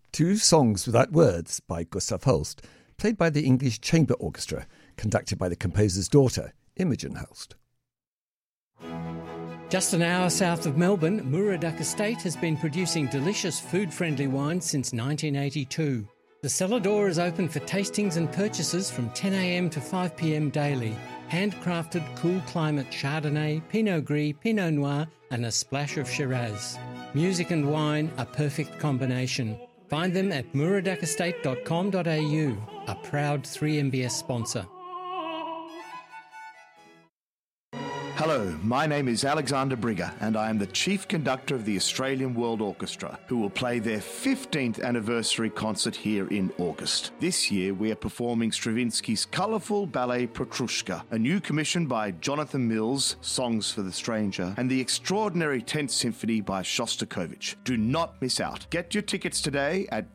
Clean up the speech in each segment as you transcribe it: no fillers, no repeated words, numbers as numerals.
Two Songs Without Words by Gustav Holst, played by the English Chamber Orchestra, conducted by the composer's daughter, Imogen Holst. Just an hour south of Melbourne, Muraduck Estate has been producing delicious food-friendly wine since 1982. The cellar door is open for tastings and purchases from 10 a.m. to 5 p.m. daily. Handcrafted cool climate Chardonnay, Pinot Gris, Pinot Noir and a splash of Shiraz. Music and wine, a perfect combination. Find them at muraduckestate.com.au, a proud 3MBS sponsor. Hello, my name is Alexander Brigger and I am the Chief Conductor of the Australian World Orchestra, who will play their 15th anniversary concert here in August. This year we are performing Stravinsky's colourful ballet Petrushka, a new commission by Jonathan Mills, Songs for the Stranger, and the extraordinary 10th Symphony by Shostakovich. Do not miss out. Get your tickets today at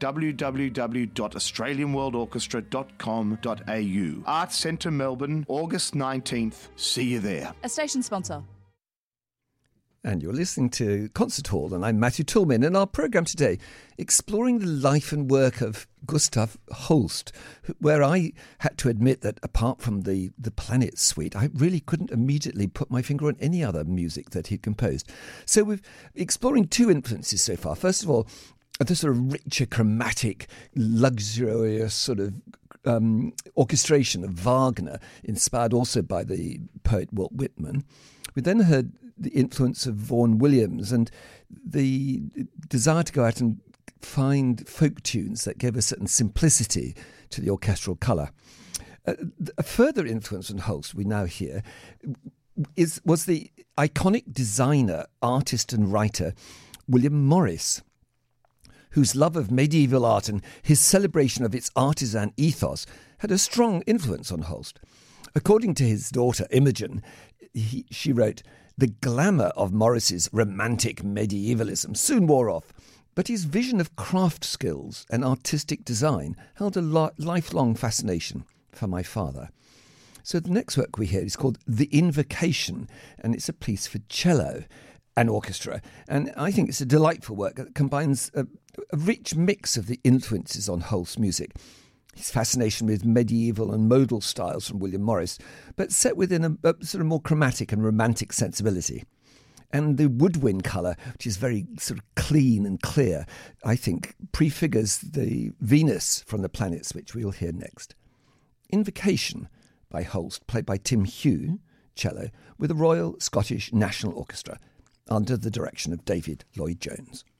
www.australianworldorchestra.com.au. Arts Centre Melbourne, August 19th. See you there. A station sponsor. And you're listening to Concert Hall, and I'm Matthew Tolman. In our programme today, exploring the life and work of Gustav Holst, where I had to admit that apart from the Planet Suite, I really couldn't immediately put my finger on any other music that he'd composed. So we're exploring two influences so far. First of all, the sort of richer, chromatic, luxurious sort of orchestration of Wagner, inspired also by the poet Walt Whitman. We then heard the influence of Vaughan Williams and the desire to go out and find folk tunes that gave a certain simplicity to the orchestral colour. A further influence on Holst we now hear was the iconic designer, artist and writer William Morris, whose love of medieval art and his celebration of its artisan ethos had a strong influence on Holst. According to his daughter Imogen, she wrote, "The glamour of Morris's romantic medievalism soon wore off, but his vision of craft skills and artistic design held a lifelong fascination for my father." So the next work we hear is called The Invocation, and it's a piece for cello and orchestra. And I think it's a delightful work that combines a rich mix of the influences on Holst's music. His fascination with medieval and modal styles from William Morris, but set within a sort of more chromatic and romantic sensibility. And the woodwind colour, which is very sort of clean and clear, I think prefigures the Venus from the planets, which we'll hear next. Invocation by Holst, played by Tim Hugh, cello, with the Royal Scottish National Orchestra, under the direction of David Lloyd-Jones.